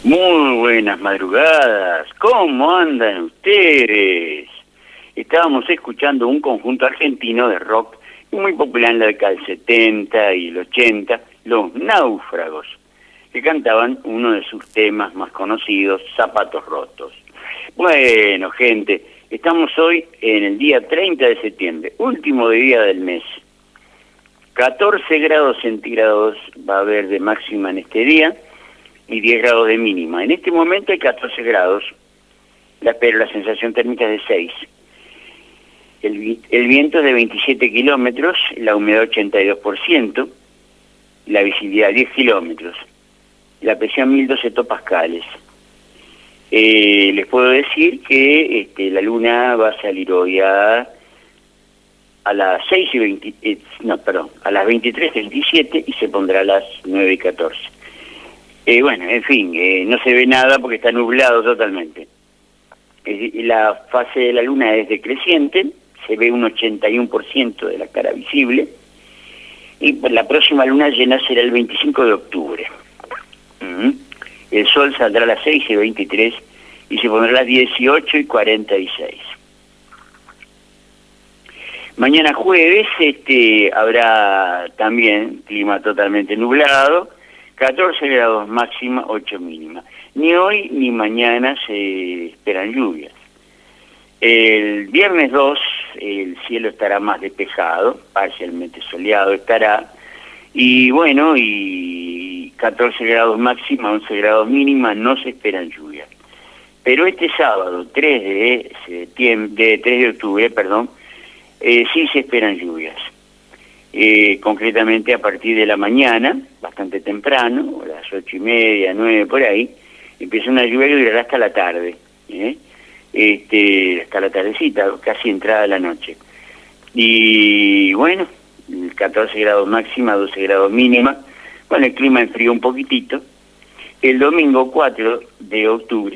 Muy buenas madrugadas, ¿cómo andan ustedes? Estábamos escuchando un conjunto argentino de rock muy popular en la década del 70 y el 80, Los Náufragos, que cantaban uno de sus temas más conocidos, Zapatos Rotos. Bueno, gente, estamos hoy en el día 30 de septiembre, último día del mes. 14 grados centígrados va a haber de máxima en este día, y 10 grados de mínima. En este momento hay 14 grados, pero la sensación térmica es de 6. El viento es de 27 kilómetros, la humedad 82%, la visibilidad 10 kilómetros, la presión 1012 hectopascales. Les puedo decir que la luna va a salir hoy a las 23:37 y se pondrá a las 9:14. Bueno, en fin, no se ve nada porque está nublado totalmente. La fase de la luna es decreciente, se ve un 81% de la cara visible, y la próxima luna llena será el 25 de octubre. El sol saldrá a las 6:23 y se pondrá a las 18:46. Mañana jueves habrá también clima totalmente nublado, 14 grados máxima, 8 mínima. Ni hoy ni mañana se esperan lluvias. El viernes 2 el cielo estará más despejado, parcialmente soleado estará, y bueno, y 14 grados máxima, 11 grados mínima, no se esperan lluvias. Pero este sábado, 3 de octubre, sí se esperan lluvias. Concretamente a partir de la mañana, bastante temprano, a las 8:30, 9 por ahí, empieza una lluvia que durará hasta la tarde, hasta la tardecita, casi entrada la noche. Y bueno, 14 grados máxima, 12 grados mínima, bueno, el clima enfrió un poquitito. El domingo 4 de octubre,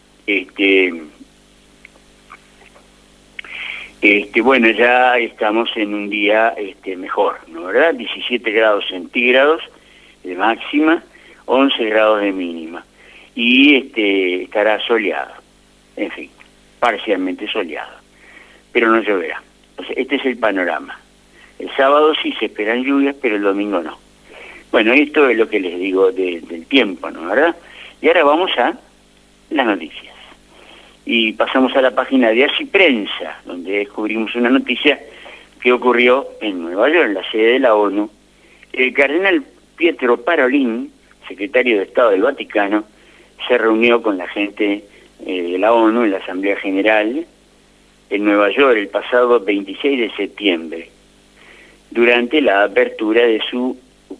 bueno, ya estamos en un día mejor, ¿no verdad? 17 grados centígrados de máxima, 11 grados de mínima. Y estará soleado, en fin, parcialmente soleado, pero no lloverá. O sea, este es el panorama. El sábado sí se esperan lluvias, pero el domingo no. Bueno, esto es lo que les digo del tiempo, ¿no verdad? Y ahora vamos a las noticias. Y pasamos a la página de Así Prensa, donde descubrimos una noticia que ocurrió en Nueva York, en la sede de la ONU. El cardenal Pietro Parolin, secretario de Estado del Vaticano, se reunió con la gente de la ONU en la Asamblea General en Nueva York el pasado 26 de septiembre, durante la apertura de su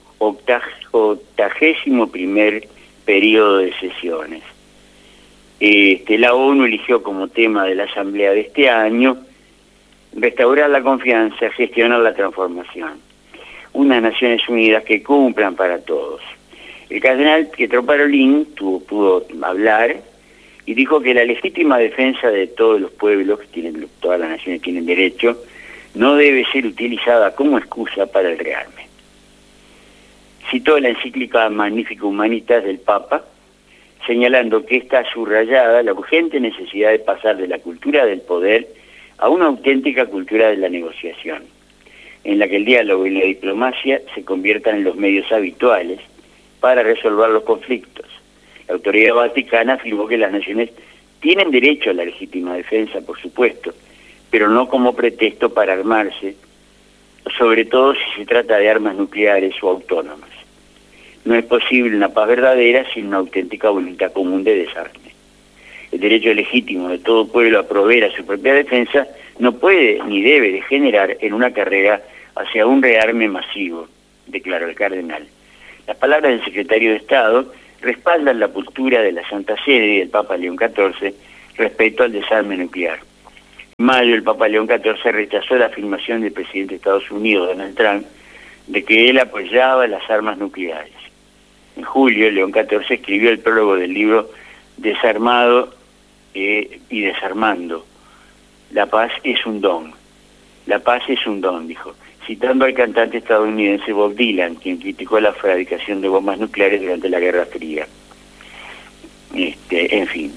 81º periodo de sesiones. La ONU eligió como tema de la Asamblea de este año restaurar la confianza, gestionar la transformación. Unas Naciones Unidas que cumplan para todos. El cardenal Pietro Parolin pudo hablar y dijo que la legítima defensa de todos los pueblos, todas las naciones tienen derecho, no debe ser utilizada como excusa para el rearme. Citó la encíclica Magnificat Humanitas del Papa, señalando que está subrayada la urgente necesidad de pasar de la cultura del poder a una auténtica cultura de la negociación, en la que el diálogo y la diplomacia se conviertan en los medios habituales para resolver los conflictos. La autoridad vaticana afirmó que las naciones tienen derecho a la legítima defensa, por supuesto, pero no como pretexto para armarse, sobre todo si se trata de armas nucleares o autónomas. No es posible una paz verdadera sin una auténtica voluntad común de desarme. El derecho legítimo de todo pueblo a proveer a su propia defensa no puede ni debe degenerar en una carrera hacia un rearme masivo, declaró el cardenal. Las palabras del secretario de Estado respaldan la postura de la Santa Sede y del Papa León XIV respecto al desarme nuclear. En mayo, el Papa León XIV rechazó la afirmación del presidente de Estados Unidos, Donald Trump, de que él apoyaba las armas nucleares. En julio, León XIV escribió el prólogo del libro Desarmado y Desarmando. La paz es un don. La paz es un don, dijo, citando al cantante estadounidense Bob Dylan, quien criticó la fabricación de bombas nucleares durante la Guerra Fría. En fin.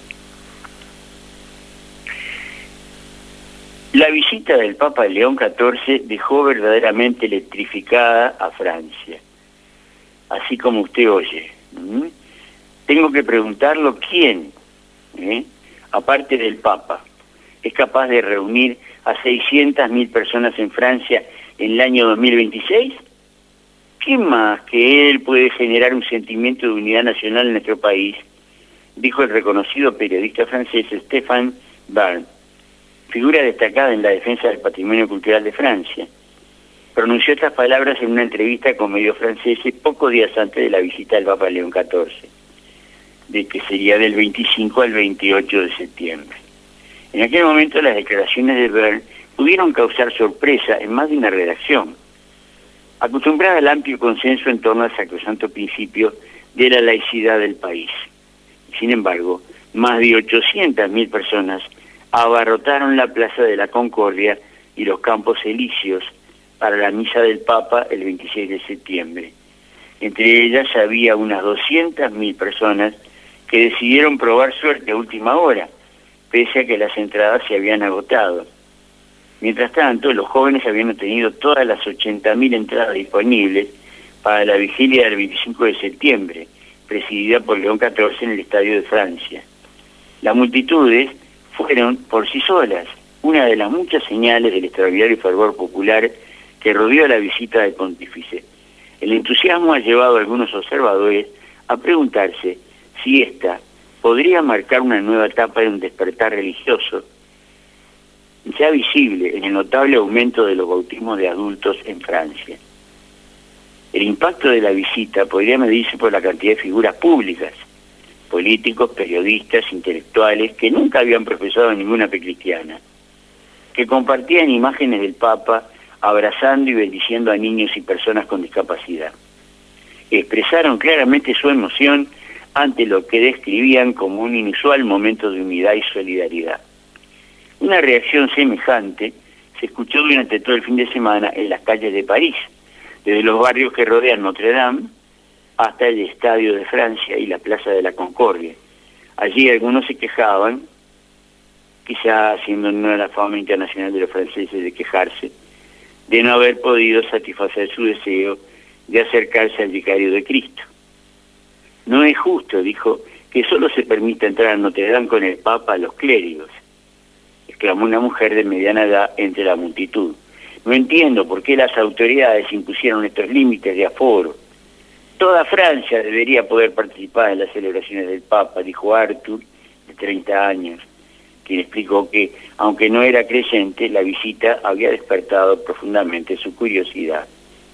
La visita del Papa León XIV dejó verdaderamente electrificada a Francia, así como usted oye. Tengo que preguntarlo quién, aparte del Papa, es capaz de reunir a 600.000 personas en Francia en el año 2026. ¿Quién más que él puede generar un sentimiento de unidad nacional en nuestro país?, dijo el reconocido periodista francés Stéphane Bern, figura destacada en la defensa del patrimonio cultural de Francia. Pronunció estas palabras en una entrevista con medios franceses pocos días antes de la visita del Papa León XIV, de que sería del 25 al 28 de septiembre. En aquel momento las declaraciones de Bern pudieron causar sorpresa en más de una redacción, acostumbrada al amplio consenso en torno al sacrosanto principio de la laicidad del país. Sin embargo, más de 800.000 personas abarrotaron la Plaza de la Concordia y los Campos Elíseos para la misa del Papa el 26 de septiembre. Entre ellas había unas 200.000 personas que decidieron probar suerte a última hora, pese a que las entradas se habían agotado. Mientras tanto, los jóvenes habían obtenido todas las 80.000 entradas disponibles para la vigilia del 25 de septiembre, presidida por León XIV en el Estadio de Francia. Las multitudes fueron por sí solas una de las muchas señales del extraordinario fervor popular que rodeó la visita del pontífice. El entusiasmo ha llevado a algunos observadores a preguntarse si esta podría marcar una nueva etapa de un despertar religioso, ya visible en el notable aumento de los bautismos de adultos en Francia. El impacto de la visita podría medirse por la cantidad de figuras públicas, políticos, periodistas, intelectuales, que nunca habían profesado ninguna fe cristiana, que compartían imágenes del Papa abrazando y bendiciendo a niños y personas con discapacidad. Expresaron claramente su emoción ante lo que describían como un inusual momento de unidad y solidaridad. Una reacción semejante se escuchó durante todo el fin de semana en las calles de París, desde los barrios que rodean Notre Dame hasta el Estadio de Francia y la Plaza de la Concordia. Allí algunos se quejaban, quizá haciendo honor a la fama internacional de los franceses de quejarse, de no haber podido satisfacer su deseo de acercarse al vicario de Cristo. No es justo, dijo, que solo se permita entrar a Notre Dame con el Papa a los clérigos, exclamó una mujer de mediana edad entre la multitud. No entiendo por qué las autoridades impusieron estos límites de aforo. Toda Francia debería poder participar en las celebraciones del Papa, dijo Arthur, de 30 años, quien explicó que, aunque no era creyente, la visita había despertado profundamente su curiosidad.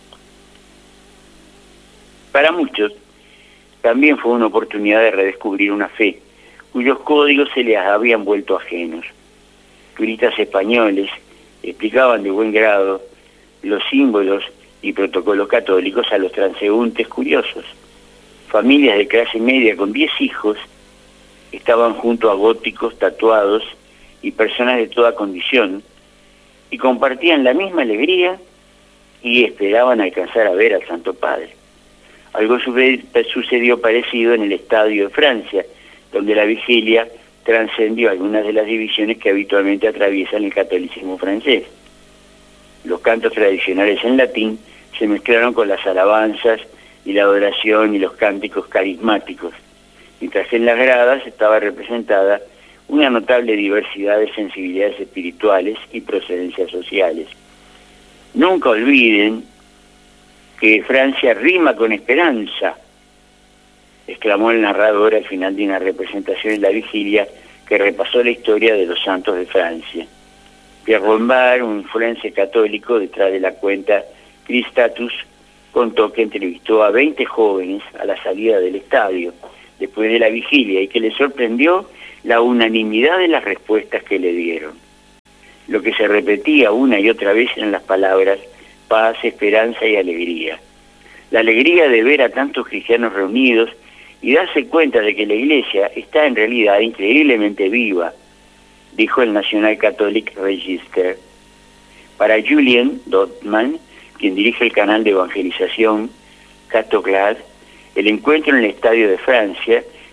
Para muchos, también fue una oportunidad de redescubrir una fe, cuyos códigos se les habían vuelto ajenos. Turistas españoles explicaban de buen grado los símbolos y protocolos católicos a los transeúntes curiosos. Familias de clase media con 10 hijos estaban junto a góticos, tatuados y personas de toda condición y compartían la misma alegría y esperaban alcanzar a ver al Santo Padre. Algo sucedió parecido en el Estadio de Francia, donde la vigilia trascendió algunas de las divisiones que habitualmente atraviesan el catolicismo francés. Los cantos tradicionales en latín se mezclaron con las alabanzas y la adoración y los cánticos carismáticos, mientras que en las gradas estaba representada una notable diversidad de sensibilidades espirituales y procedencias sociales. Nunca olviden que Francia rima con esperanza, exclamó el narrador al final de una representación en la vigilia que repasó la historia de los santos de Francia. Pierre Lombard, un forense católico detrás de la cuenta Christatus, contó que entrevistó a 20 jóvenes a la salida del estadio después de la vigilia y que le sorprendió la unanimidad de las respuestas que le dieron. Lo que se repetía una y otra vez eran las palabras paz, esperanza y alegría. La alegría de ver a tantos cristianos reunidos y darse cuenta de que la Iglesia está en realidad increíblemente viva, dijo el National Catholic Register. Para Julien Dortmann, quien dirige el canal de evangelización Catoclad, el encuentro en el Estadio de Francia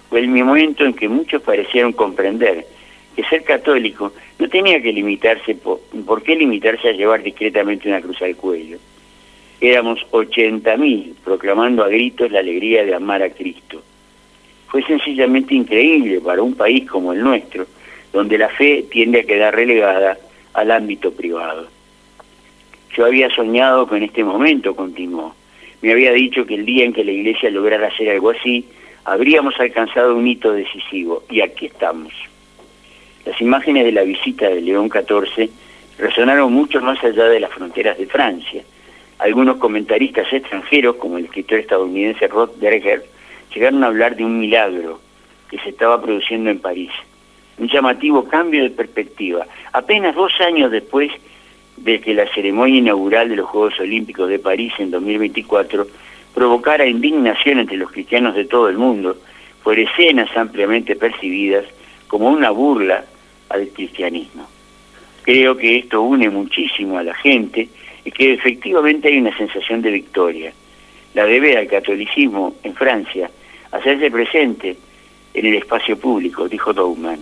Fue el momento en que muchos parecieron comprender que ser católico no tenía que limitarse, ¿por qué limitarse a llevar discretamente una cruz al cuello? Éramos 80.000 proclamando a gritos la alegría de amar a Cristo. Fue sencillamente increíble para un país como el nuestro, donde la fe tiende a quedar relegada al ámbito privado. Yo había soñado con este momento, continuó. Me había dicho que el día en que la Iglesia lograra hacer algo así, habríamos alcanzado un hito decisivo, y aquí estamos. Las imágenes de la visita de León XIV resonaron mucho más allá de las fronteras de Francia. Algunos comentaristas extranjeros, como el escritor estadounidense Rod Dreher, llegaron a hablar de un milagro que se estaba produciendo en París. Un llamativo cambio de perspectiva. Apenas 2 años después de que la ceremonia inaugural de los Juegos Olímpicos de París en 2024 provocara indignación entre los cristianos de todo el mundo por escenas ampliamente percibidas como una burla al cristianismo. Creo que esto une muchísimo a la gente y que efectivamente hay una sensación de victoria. La debe al catolicismo en Francia hacerse presente en el espacio público, dijo Douman.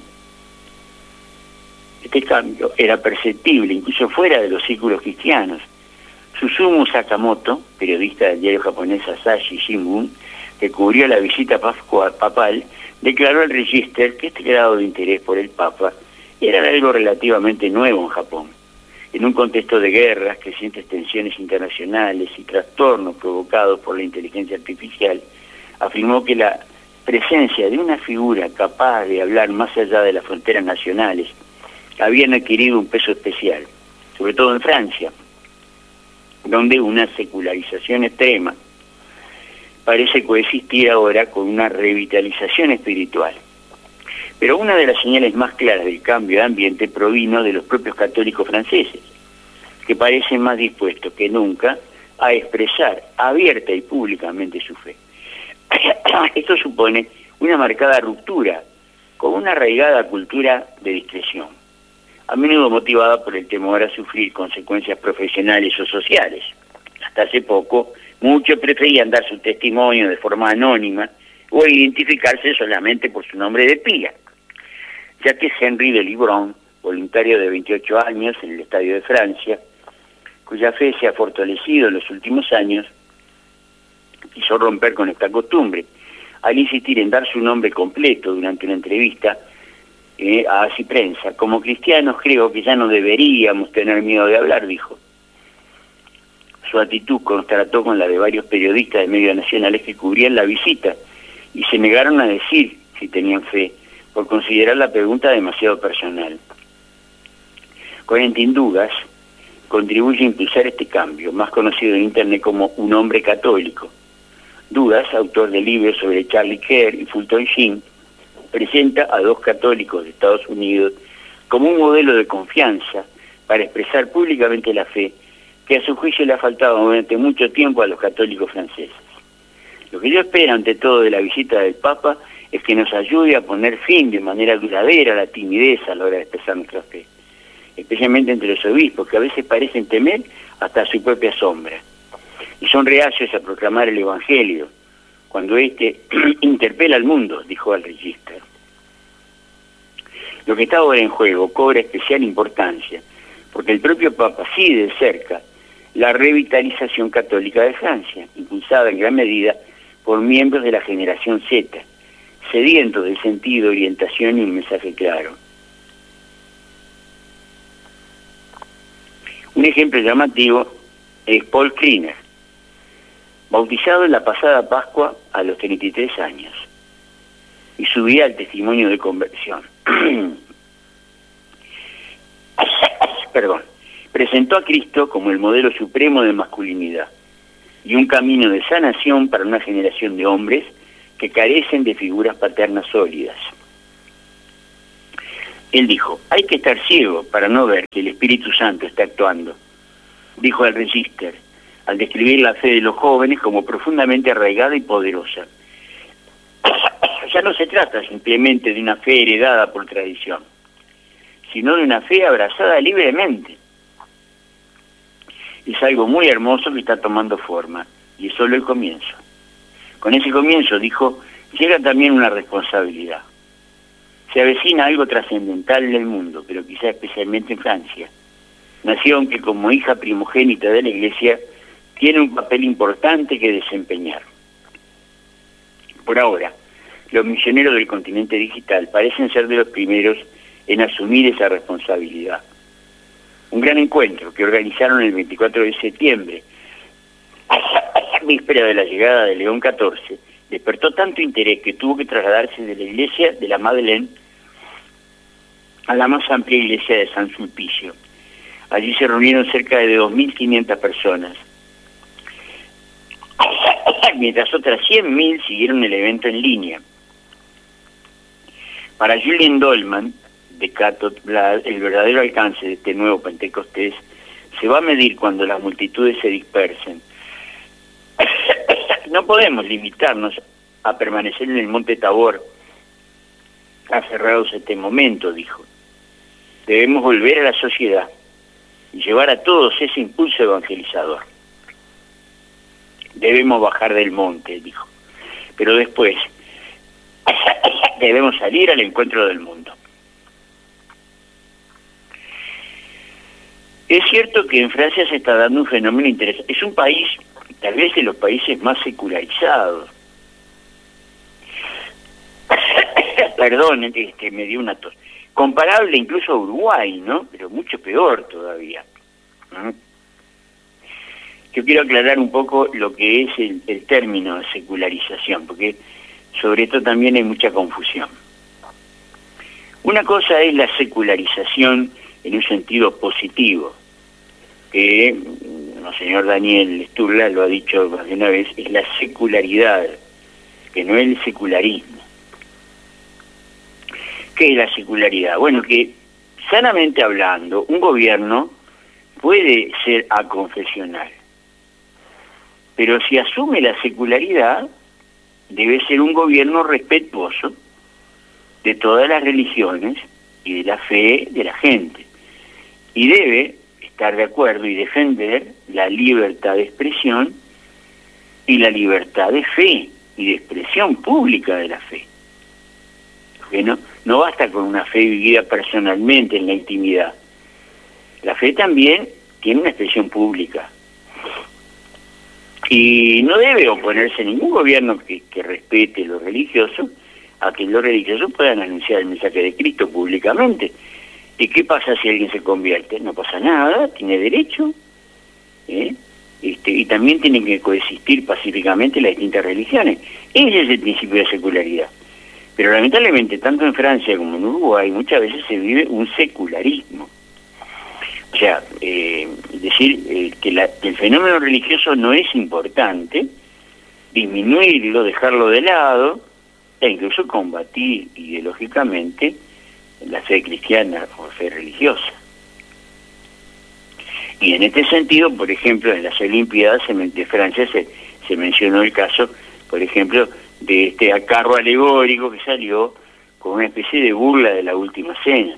Este cambio era perceptible incluso fuera de los círculos cristianos. Susumu Sakamoto, periodista del diario japonés Asahi Shimbun, que cubrió la visita papal, declaró al Register que este grado de interés por el Papa era algo relativamente nuevo en Japón. En un contexto de guerras, crecientes tensiones internacionales y trastornos provocados por la inteligencia artificial, afirmó que la presencia de una figura capaz de hablar más allá de las fronteras nacionales habían adquirido un peso especial, sobre todo en Francia, donde una secularización extrema parece coexistir ahora con una revitalización espiritual. Pero una de las señales más claras del cambio de ambiente provino de los propios católicos franceses, que parecen más dispuestos que nunca a expresar abierta y públicamente su fe. Esto supone una marcada ruptura con una arraigada cultura de discreción, a menudo motivada por el temor a sufrir consecuencias profesionales o sociales. Hasta hace poco, muchos preferían dar su testimonio de forma anónima o identificarse solamente por su nombre de pila, ya que Henry de Libron, voluntario de 28 años en el Estadio de Francia, cuya fe se ha fortalecido en los últimos años, quiso romper con esta costumbre, al insistir en dar su nombre completo durante una entrevista a Así Prensa. Como cristianos creo que ya no deberíamos tener miedo de hablar, dijo. Su actitud contrastó con la de varios periodistas de medios nacionales que cubrían la visita y se negaron a decir si tenían fe, por considerar la pregunta demasiado personal. Corentin Dugas contribuye a impulsar este cambio, más conocido en Internet como un hombre católico. Dugas, autor de libros sobre Charlie Kerr y Fulton Sheen, presenta a 2 católicos de Estados Unidos como un modelo de confianza para expresar públicamente la fe que a su juicio le ha faltado durante mucho tiempo a los católicos franceses. Lo que yo espero ante todo de la visita del Papa es que nos ayude a poner fin de manera duradera a la timidez a la hora de expresar nuestra fe, especialmente entre los obispos, que a veces parecen temer hasta su propia sombra, y son reacios a proclamar el Evangelio, cuando éste interpela al mundo, dijo al Register. Lo que está ahora en juego cobra especial importancia, porque el propio Papa sigue de cerca la revitalización católica de Francia, impulsada en gran medida por miembros de la generación Z, sedientos de sentido, orientación y un mensaje claro. Un ejemplo llamativo es Paul Kleiner, bautizado en la pasada Pascua a los 33 años, y su vida al testimonio de conversión. Presentó a Cristo como el modelo supremo de masculinidad y un camino de sanación para una generación de hombres que carecen de figuras paternas sólidas. Él dijo, hay que estar ciego para no ver que el Espíritu Santo está actuando, dijo al Register, al describir la fe de los jóvenes como profundamente arraigada y poderosa. Ya no se trata simplemente de una fe heredada por tradición, sino de una fe abrazada libremente. Es algo muy hermoso que está tomando forma, y es solo el comienzo. Con ese comienzo, dijo, llega también una responsabilidad. Se avecina algo trascendental en el mundo, pero quizá especialmente en Francia, nación que como hija primogénita de la Iglesia tiene un papel importante que desempeñar. Por ahora, los misioneros del continente digital parecen ser de los primeros en asumir esa responsabilidad. Un gran encuentro que organizaron el 24 de septiembre, víspera de la llegada de León XIV, despertó tanto interés que tuvo que trasladarse de la iglesia de la Madeleine a la más amplia iglesia de San Sulpicio. Allí se reunieron cerca de 2.500 personas, mientras otras 100.000 siguieron el evento en línea. Para Julien Dolman, de Cathode Blad, el verdadero alcance de este nuevo Pentecostés se va a medir cuando las multitudes se dispersen. No podemos limitarnos a permanecer en el monte Tabor aferrados a este momento, dijo. Debemos volver a la sociedad y llevar a todos ese impulso evangelizador. Debemos bajar del monte, dijo, pero después debemos salir al encuentro del mundo. Es cierto que en Francia se está dando un fenómeno interesante. Es un país, tal vez de los países más secularizados. Perdón, me dio una tos. Comparable incluso a Uruguay, ¿no? Pero mucho peor todavía. Yo quiero aclarar un poco lo que es el término de secularización, porque sobre esto también hay mucha confusión. Una cosa es la secularización en un sentido positivo, que el señor Daniel Sturla lo ha dicho más de una vez, es la secularidad, que no es el secularismo. ¿Qué es la secularidad? Bueno, que sanamente hablando, un gobierno puede ser aconfesional, pero si asume la secularidad, debe ser un gobierno respetuoso de todas las religiones y de la fe de la gente, y debe estar de acuerdo y defender la libertad de expresión y la libertad de fe y de expresión pública de la fe. Porque no basta con una fe vivida personalmente en la intimidad. La fe también tiene una expresión pública. Y no debe oponerse ningún gobierno que respete lo religioso a que los religiosos puedan anunciar el mensaje de Cristo públicamente. ¿Y qué pasa si alguien se convierte? No pasa nada, tiene derecho, y también tienen que coexistir pacíficamente las distintas religiones. Ese es el principio de secularidad. Pero lamentablemente, tanto en Francia como en Uruguay, muchas veces se vive un secularismo. O sea, decir que el fenómeno religioso no es importante, disminuirlo, dejarlo de lado, e incluso combatir ideológicamente la fe cristiana o fe religiosa. Y en este sentido, por ejemplo, en las Olimpiadas de Francia se mencionó el caso, por ejemplo, de este carro alegórico que salió con una especie de burla de la Última Cena,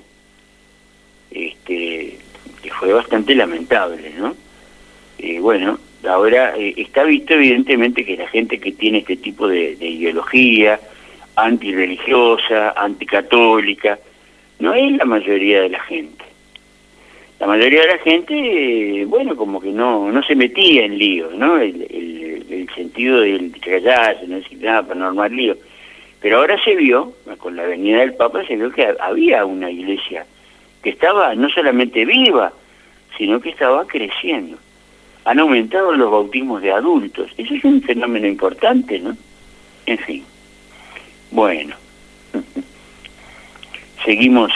que fue bastante lamentable, ¿no? Bueno, ahora está visto evidentemente que la gente que tiene este tipo de ideología antirreligiosa, anticatólica, no es la mayoría de la gente. La mayoría de la gente, bueno, como que no se metía en líos, ¿no? El sentido del callarse, no decir nada para no armar líos. Pero ahora se vio, con la venida del Papa, se vio que había una iglesia que estaba no solamente viva, sino que estaba creciendo. Han aumentado los bautismos de adultos. Eso es un fenómeno importante, ¿no? En fin. Bueno. Seguimos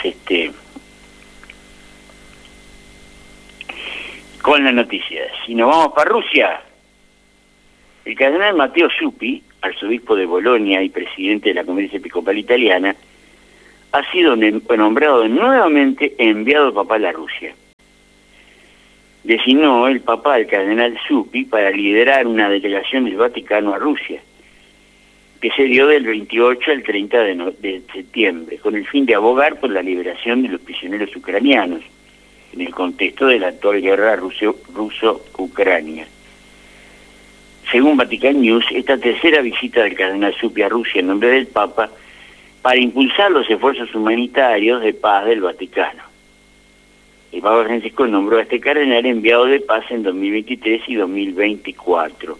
con las noticias. Y nos vamos para Rusia. El cardenal Matteo Zuppi, arzobispo de Bolonia y presidente de la Conferencia Episcopal Italiana, ha sido nombrado nuevamente enviado papal a Rusia. Designó el Papa al cardenal Zuppi para liderar una delegación del Vaticano a Rusia, que se dio del 28 al 30 de septiembre, con el fin de abogar por la liberación de los prisioneros ucranianos, en el contexto de la actual guerra ruso-ucrania. según Vatican News, esta tercera visita del cardenal Zuppi a Rusia en nombre del Papa para impulsar los esfuerzos humanitarios de paz del Vaticano. El Papa Francisco nombró a este cardenal enviado de paz en 2023 y 2024.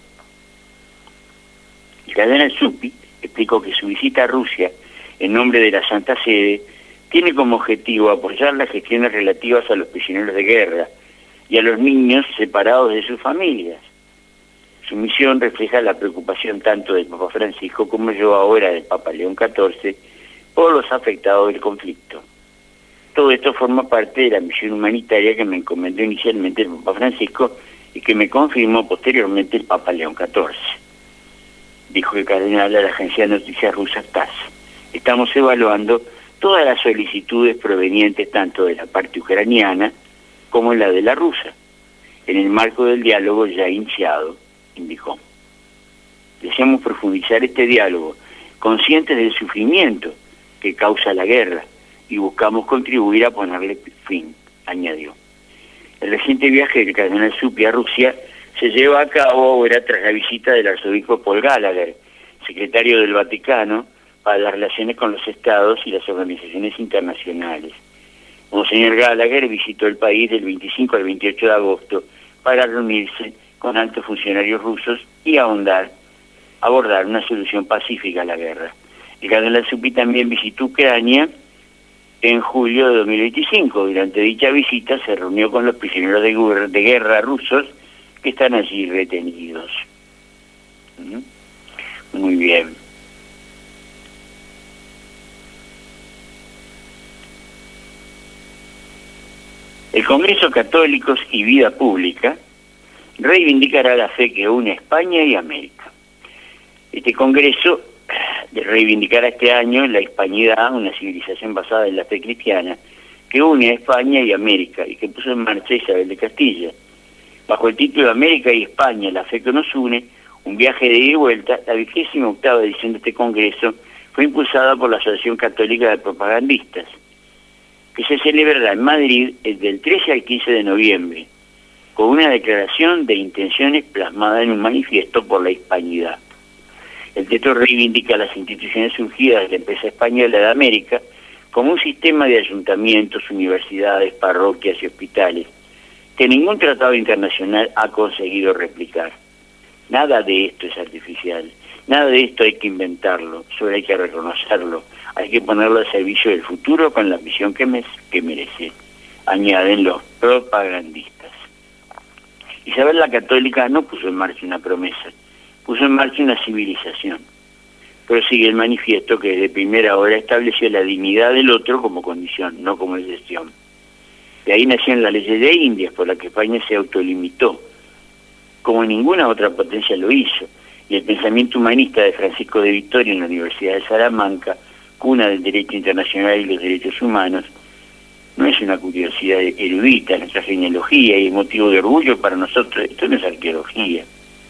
El cardenal Zuppi explicó que su visita a Rusia en nombre de la Santa Sede tiene como objetivo apoyar las gestiones relativas a los prisioneros de guerra y a los niños separados de sus familias. Su misión refleja la preocupación tanto del Papa Francisco como yo ahora del Papa León XIV por los afectados del conflicto. Todo esto forma parte de la misión humanitaria que me encomendó inicialmente el Papa Francisco y que me confirmó posteriormente el Papa León XIV. Dijo el cardenal a la agencia de noticias rusa TASS. Estamos evaluando todas las solicitudes provenientes tanto de la parte ucraniana como la de la rusa, en el marco del diálogo ya iniciado, indicó. Deseamos profundizar este diálogo, conscientes del sufrimiento que causa la guerra, y buscamos contribuir a ponerle fin, añadió. El reciente viaje del cardenal Zuppi a Rusia se lleva a cabo ahora tras la visita del arzobispo Paul Gallagher, secretario del Vaticano para las relaciones con los estados y las organizaciones internacionales. Monseñor Gallagher visitó el país del 25 al 28 de agosto para reunirse con altos funcionarios rusos y abordar una solución pacífica a la guerra. El cardenal Zuppi también visitó Ucrania en julio de 2025. Durante dicha visita se reunió con los prisioneros de guerra rusos que están allí retenidos. Muy bien. El Congreso Católicos y Vida Pública reivindicará la fe que une a España y América. Este Congreso reivindicará este año la hispanidad, una civilización basada en la fe cristiana, que une a España y América y que puso en marcha Isabel de Castilla. Bajo el título de América y España, la fe que nos une, un viaje de ida y vuelta, la 28ª edición de este Congreso fue impulsada por la Asociación Católica de Propagandistas, que se celebrará en Madrid del 13 al 15 de noviembre, con una declaración de intenciones plasmada en un manifiesto por la hispanidad. El texto reivindica las instituciones surgidas de la empresa española de América como un sistema de ayuntamientos, universidades, parroquias y hospitales que ningún tratado internacional ha conseguido replicar. Nada de esto es artificial, nada de esto hay que inventarlo, solo hay que reconocerlo, hay que ponerlo al servicio del futuro con la misión que merece, añaden los propagandistas. Isabel la Católica no puso en marcha una promesa, puso en marcha una civilización. Prosigue el manifiesto que desde primera hora estableció la dignidad del otro como condición, no como excepción. De ahí nacieron las leyes de Indias, por las que España se autolimitó, como ninguna otra potencia lo hizo, y el pensamiento humanista de Francisco de Vitoria en la Universidad de Salamanca, cuna del derecho internacional y los derechos humanos, no es una curiosidad erudita, nuestra genealogía y motivo de orgullo para nosotros. Esto no es arqueología.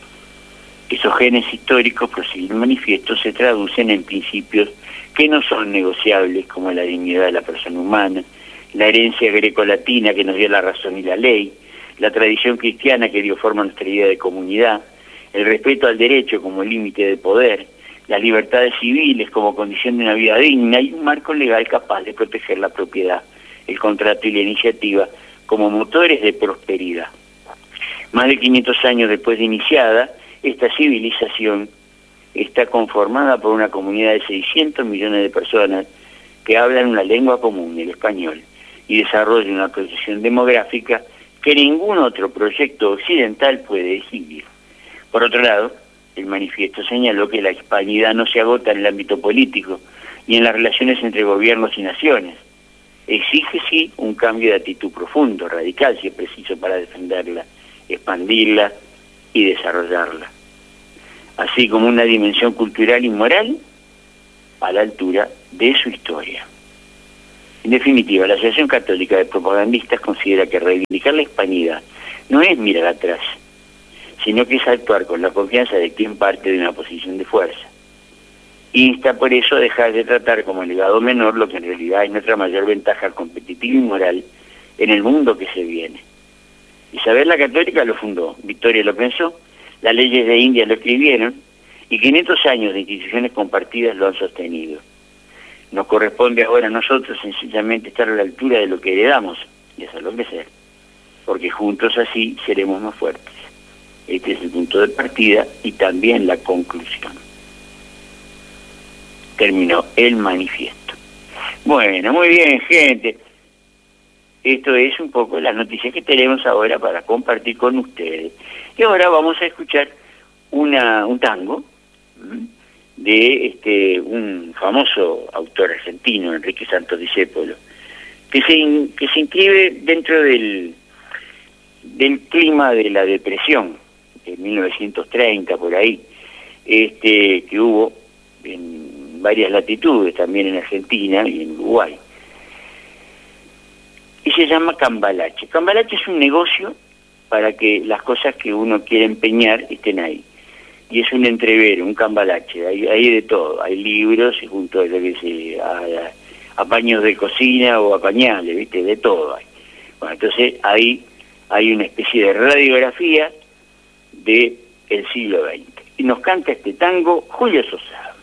Esos genes históricos, prosigue el manifiesto, se traducen en principios que no son negociables, como la dignidad de la persona humana, la herencia grecolatina que nos dio la razón y la ley, la tradición cristiana que dio forma a nuestra idea de comunidad, el respeto al derecho como límite de poder, las libertades civiles como condición de una vida digna y un marco legal capaz de proteger la propiedad, el contrato y la iniciativa como motores de prosperidad. Más de 500 años después de iniciada, esta civilización está conformada por una comunidad de 600 millones de personas que hablan una lengua común, el español, y desarrolla una proyección demográfica que ningún otro proyecto occidental puede exhibir. Por otro lado, el manifiesto señaló que la hispanidad no se agota en el ámbito político y en las relaciones entre gobiernos y naciones. Exige, sí, un cambio de actitud profundo, radical, si es preciso, para defenderla, expandirla y desarrollarla, así como una dimensión cultural y moral a la altura de su historia. En definitiva, la Asociación Católica de Propagandistas considera que reivindicar la hispanidad no es mirar atrás, sino que es actuar con la confianza de quien parte de una posición de fuerza. Insta por eso a dejar de tratar como legado menor lo que en realidad es nuestra mayor ventaja competitiva y moral en el mundo que se viene. Isabel la Católica lo fundó, Victoria lo pensó, las leyes de India lo escribieron, y 500 años de instituciones compartidas lo han sostenido. Nos corresponde ahora a nosotros sencillamente estar a la altura de lo que heredamos y hacerlo crecer, porque juntos así seremos más fuertes. Este es el punto de partida y también la conclusión. Terminó el manifiesto. Bueno, muy bien, gente. Esto es un poco las noticias que tenemos ahora para compartir con ustedes. Y ahora vamos a escuchar un tango de un famoso autor argentino, Enrique Santos Discépolo, que se inscribe dentro del clima de la depresión de 1930, por ahí, que hubo en varias latitudes, también en Argentina y en Uruguay. Y se llama Cambalache. Cambalache es un negocio para que las cosas que uno quiere empeñar estén ahí. Y es un entrevero, un cambalache, hay de todo, hay libros y junto a lo que a paños de cocina o a pañales, ¿viste? De todo hay. Bueno, entonces ahí hay una especie de radiografía del siglo XX. Y nos canta este tango Julio Sosa.